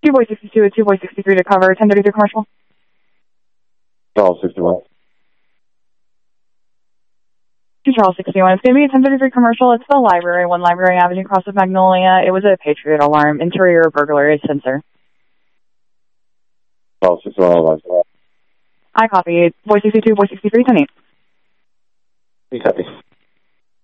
Voice 62 with 2 Voice 63 to cover 1033 commercial. Charles 61. 2 Charles 61. It's going to be a 1033 commercial. It's the library, 1 Library Avenue, cross of Magnolia. It was a Patriot alarm. Interior burglary sensor. Charles 61. I copy. Voice 62, Voice 63, 10-8. You copy.